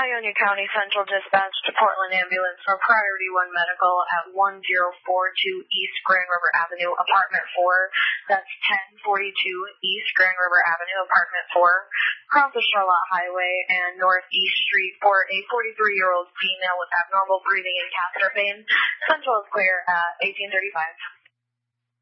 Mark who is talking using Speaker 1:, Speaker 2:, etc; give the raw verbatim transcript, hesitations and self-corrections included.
Speaker 1: Ionia County Central Dispatch to Portland Ambulance for Priority one Medical at one zero four two East Grand River Avenue, Apartment four. That's ten forty-two East Grand River Avenue, Apartment four, across the Charlotte Highway and Northeast Street for a forty-three-year-old female with abnormal breathing and catheter pain. Central is clear at eighteen thirty-five.